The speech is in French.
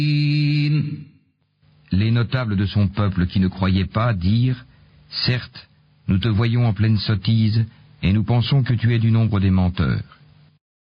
Les notables de son peuple qui ne croyaient pas dirent « Certes, nous te voyons en pleine sottise, et nous pensons que tu es du nombre des menteurs. »